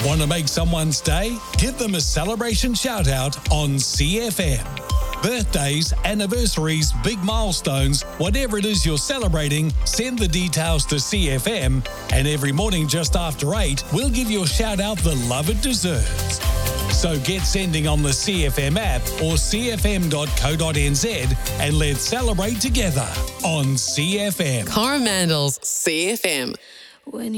Want to make someone's day? Give them a celebration shout out on CFM. Birthdays, anniversaries, big milestones, whatever it is you're celebrating, send the details to CFM, and every morning just after 8, we'll give your shout out the love it deserves. So get sending on the CFM app or cfm.co.nz and let's celebrate together on CFM. Coromandels CFM.